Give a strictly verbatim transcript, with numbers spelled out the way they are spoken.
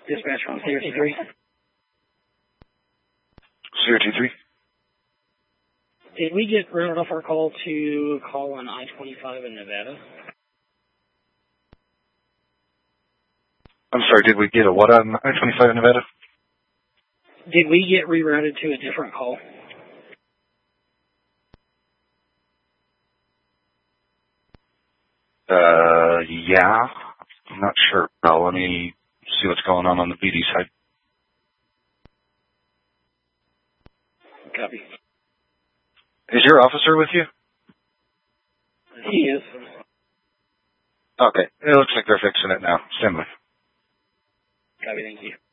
Dispatch from C R T three. C R T three. Did we get routed off our call to call on I twenty-five in Nevada? I'm sorry, did we get a what on I twenty-five in Nevada? Did we get rerouted to a different call? Uh, yeah. I'm not sure. Well, let me see what's going on on the B D side. Copy. Is your officer with you? He is. Okay. It looks like they're fixing it now. Stand by. Copy, thank you.